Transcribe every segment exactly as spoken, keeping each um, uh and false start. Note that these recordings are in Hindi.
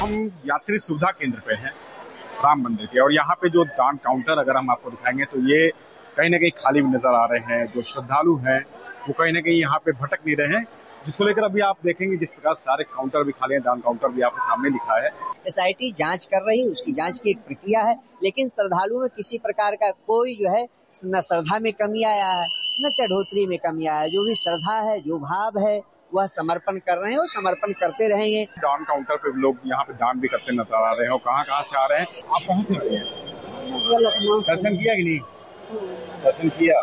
हम यात्री सुविधा केंद्र पे हैं राम मंदिर के, और यहाँ पे जो दान काउंटर अगर हम आपको दिखाएंगे तो ये कहीं ना कहीं खाली भी नजर आ रहे हैं। जो श्रद्धालु हैं वो कहीं ना कहीं यहाँ पे भटक नहीं रहे हैं, जिसको लेकर अभी आप देखेंगे जिस प्रकार सारे काउंटर भी खाली हैं, दान काउंटर भी आपके सामने लिखा है। एसआईटी जांच कर रही है, उसकी जांच की एक प्रक्रिया है, लेकिन श्रद्धालुओं में किसी प्रकार का कोई जो है न श्रद्धा में कमी आया है न चढ़ोतरी में कमी आया है। जो भी श्रद्धा है, जो भाव है, वह समर्पण कर रहे हैं और समर्पण करते रहेंगे। दान काउंटर पे लोग यहाँ पे दान भी करते नजर आ रहे हैं। और कहाँ कहाँ से आ रहे हैं? आप कहाँ से आ रहे हैं? दर्शन किया कि नहीं? दर्शन किया।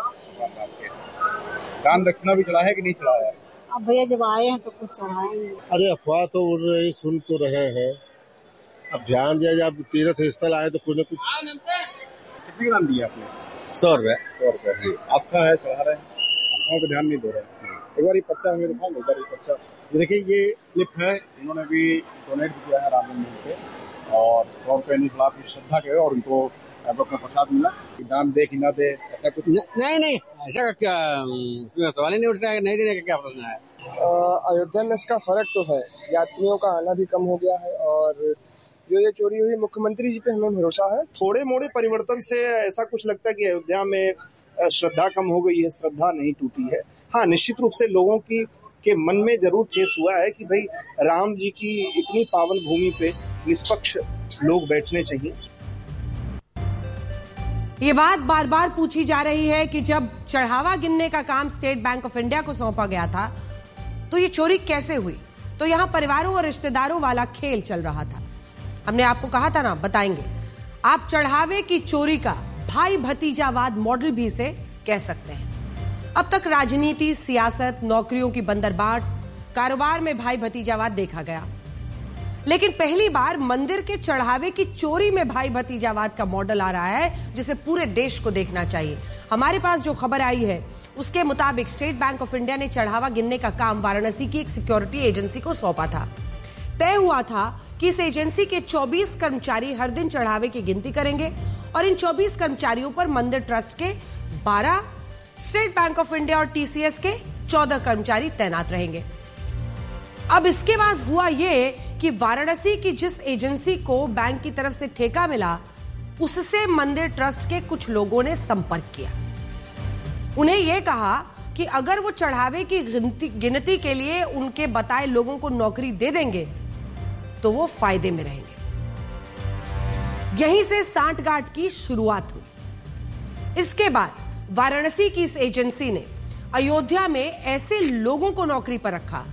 दान दक्षिणा भी चढ़ा है कि नहीं चढ़ाया? अब भैया जब आए हैं तो कुछ चढ़ाएंगे। अरे अफवाह तो उड़ रही, सुन तो रहे हैं। अब ध्यान दिया जाए, अब तीर्थ स्थल आए तो कुछ न कुछ। कितनी दान दिया आपने? सौ रुपए। सौ रुपए। आपका है, चढ़ा रहे हैं, आपको तो ध्यान नहीं दे रहे हैं। एक बार ये पर्चा हमें दिखाओ, एक बार ये पर्चा। ये देखिए, ये स्लिप है, इन्होंने भी डोनेट किया है राम मंदिर पे, और सौ रुपए निकला आपकी श्रद्धा के, और उनको अपना प्रसाद मिला। दान दे कि ना दे, ऐसा कुछ नहीं नहीं ऐसा क्या सवाल ही नहीं उठता है। नहीं देने का क्या प्रश्न है? अयोध्या में इसका फर्क तो है, यात्रियों का आना भी कम हो गया है, और जो ये चोरी हुई, मुख्यमंत्री जी पे हमें भरोसा है। थोड़े मोड़े परिवर्तन से ऐसा कुछ लगता है कि अयोध्या में श्रद्धा कम हो गई है, श्रद्धा नहीं टूटी है। हाँ, निश्चित रूप से लोगों की के मन में जरूर ठेस हुआ है कि भाई राम जी की इतनी पावन भूमि पे निष्पक्ष लोग बैठने चाहिए। ये बात बार बार पूछी जा रही है कि जब चढ़ावा गिनने का काम स्टेट बैंक ऑफ इंडिया को सौंपा गया था तो ये चोरी कैसे हुई? तो यहां परिवारों और रिश्तेदारों वाला खेल चल रहा था। हमने आपको कहा था ना, बताएंगे। आप चढ़ावे की चोरी का भाई भतीजावाद मॉडल भी इसे कह सकते हैं। अब तक राजनीति, सियासत, नौकरियों की बंदरबाट, कारोबार में भाई भतीजावाद देखा गया, लेकिन पहली बार मंदिर के चढ़ावे की चोरी में भाई भतीजावाद का मॉडल आ रहा है, जिसे पूरे देश को देखना चाहिए। हमारे पास जो खबर आई है उसके मुताबिक स्टेट बैंक ऑफ इंडिया ने चढ़ावा गिनने का काम वाराणसी की एक सिक्योरिटी एजेंसी को सौंपा था। तय हुआ था कि इस एजेंसी के चौबीस कर्मचारी हर दिन चढ़ावे की गिनती करेंगे, और इन चौबीस कर्मचारियों पर मंदिर ट्रस्ट के बारह, स्टेट बैंक ऑफ इंडिया और टीसीएस के चौदह कर्मचारी तैनात रहेंगे। अब इसके बाद हुआ यह कि वाराणसी की जिस एजेंसी को बैंक की तरफ से ठेका मिला, उससे मंदिर ट्रस्ट के कुछ लोगों ने संपर्क किया। उन्हें यह कहा कि अगर वो चढ़ावे की गिनती गिनती के लिए उनके बताए लोगों को नौकरी दे देंगे तो वो फायदे में रहेंगे। यहीं से सांठगांठ की शुरुआत हुई। इसके बाद वाराणसी की इस एजेंसी ने अयोध्या में ऐसे लोगों को नौकरी पर रखा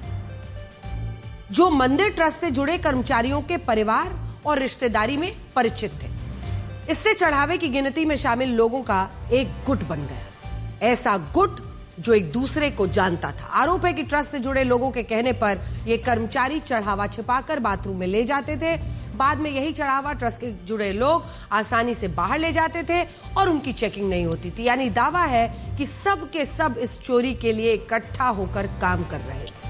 जो मंदिर ट्रस्ट से जुड़े कर्मचारियों के परिवार और रिश्तेदारी में परिचित थे। इससे चढ़ावे की गिनती में शामिल लोगों का एक गुट बन गया, ऐसा गुट जो एक दूसरे को जानता था। आरोप है कि ट्रस्ट से जुड़े लोगों के कहने पर ये कर्मचारी चढ़ावा छिपाकर बाथरूम में ले जाते थे। बाद में यही चढ़ावा ट्रस्ट के जुड़े लोग आसानी से बाहर ले जाते थे और उनकी चेकिंग नहीं होती थी। यानी दावा है कि सब के सब इस चोरी के लिए इकट्ठा होकर काम कर रहे थे।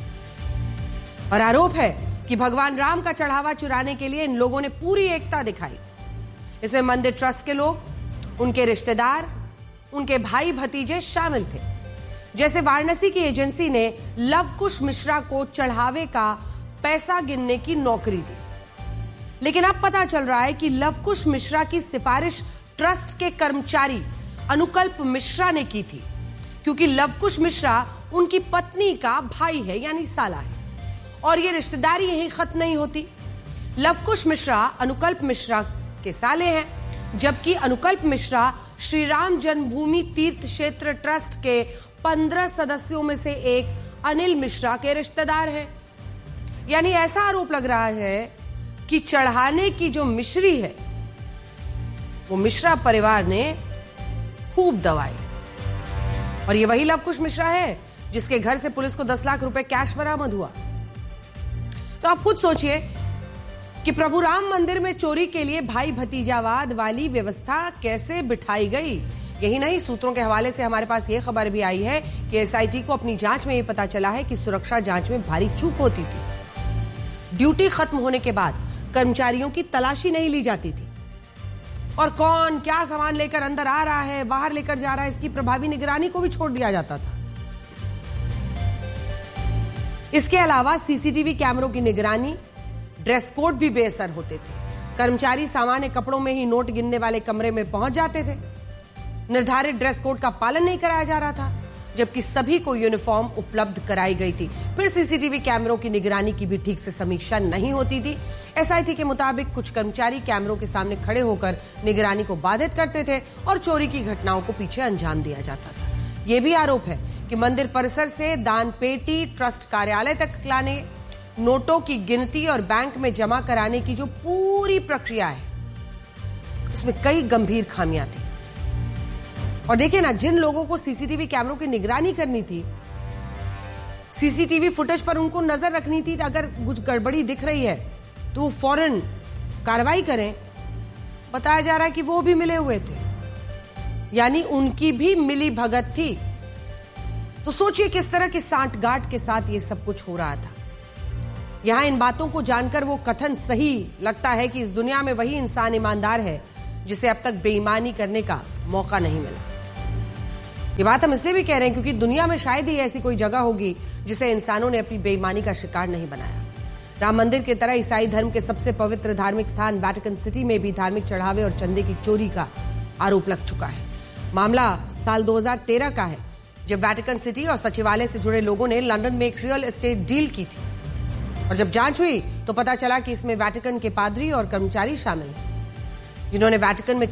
और आरोप है कि भगवान राम का चढ़ावा चुराने के लिए इन लोगों ने पूरी एकता दिखाई। इसमें मंदिर ट्रस्ट के लोग, उनके रिश्तेदार, उनके भाई भतीजे शामिल थे। जैसे वाराणसी की एजेंसी ने लवकुश मिश्रा को चढ़ावे का पैसा गिनने की नौकरी दी, लेकिन अब पता चल रहा है कि लवकुश मिश्रा की सिफारिश ट्रस्ट के कर्मचारी अनुकल्प मिश्रा ने की थी, क्योंकि लवकुश मिश्रा उनकी पत्नी का भाई है, यानी साला है, और ये रिश्तेदारी यहीं खत्म नहीं होती। लवकुश मिश्रा अनुकल्प मिश्रा के साले हैं, जबकि अनुकल्प मिश्रा श्री राम जन्मभूमि तीर्थ क्षेत्र ट्रस्ट के पंद्रह सदस्यों में से एक अनिल मिश्रा के रिश्तेदार हैं। यानी ऐसा आरोप लग रहा है कि चढ़ाने की जो मिश्री है वो मिश्रा परिवार ने खूब दबाई, और ये वही लवकुश मिश्रा है जिसके घर से पुलिस को दस लाख रुपए कैश बरामद हुआ। तो आप खुद सोचिए कि प्रभु राम मंदिर में चोरी के लिए भाई भतीजावाद वाली व्यवस्था कैसे बिठाई गई। यही नहीं, सूत्रों के हवाले से हमारे पास यह खबर भी आई है कि एसआईटी को अपनी जांच में यह पता चला है कि सुरक्षा जांच में भारी चूक होती थी। ड्यूटी खत्म होने के बाद कर्मचारियों की तलाशी नहीं ली जाती थी, और कौन क्या सामान लेकर अंदर आ रहा है, बाहर लेकर जा रहा है, इसकी प्रभावी निगरानी को भी छोड़ दिया जाता था। इसके अलावा सीसीटीवी कैमरों की निगरानी, ड्रेस कोड भी बेअसर होते थे। कर्मचारी सामान्य कपड़ों में ही नोट गिनने वाले कमरे में पहुंच जाते थे। निर्धारित ड्रेस कोड का पालन नहीं कराया जा रहा था, जबकि सभी को यूनिफॉर्म उपलब्ध कराई गई थी। फिर सीसीटीवी कैमरों की निगरानी की भी ठीक से समीक्षा नहीं होती थी। एसआईटी के मुताबिक कुछ कर्मचारी कैमरों के सामने खड़े होकर निगरानी को बाधित करते थे और चोरी की घटनाओं को पीछे अंजाम दिया जाता था। यह भी आरोप है कि मंदिर परिसर से दान पेटी, ट्रस्ट कार्यालय तक लाने, नोटों की गिनती और बैंक में जमा कराने की जो पूरी प्रक्रिया है, उसमें कई गंभीर खामियां थी। और देखिए ना, जिन लोगों को सीसीटीवी कैमरों की निगरानी करनी थी, सीसीटीवी फुटेज पर उनको नजर रखनी थी, अगर कुछ गड़बड़ी दिख रही है तो वो फौरन कार्रवाई करें, बताया जा रहा है कि वो भी मिले हुए थे, यानी उनकी भी मिली भगत थी। तो सोचिए किस तरह की सांठगांठ के साथ ये सब कुछ हो रहा था। यहां इन बातों को जानकर वो कथन सही लगता है कि इस दुनिया में वही इंसान ईमानदार है जिसे अब तक बेईमानी करने का मौका नहीं मिला। ये बात हम इसलिए भी कह रहे हैं क्योंकि दुनिया में शायद ही ऐसी कोई जगह होगी जिसे इंसानों ने अपनी बेईमानी का शिकार नहीं बनाया। राम मंदिर की तरह ईसाई धर्म के सबसे पवित्र धार्मिक स्थान वेटिकन सिटी में भी धार्मिक चढ़ावे और चंदे की चोरी का आरोप लग चुका है। मामला साल दो हज़ार तेरह का है, जब वेटिकन सिटी और सचिवालय से जुड़े लोगों ने लंदन में एक रियल एस्टेट डील की थी, और जब जांच हुई तो पता चला कि इसमें वेटिकन के पादरी और कर्मचारी शामिल हैं, जिन्होंने वेटिकन में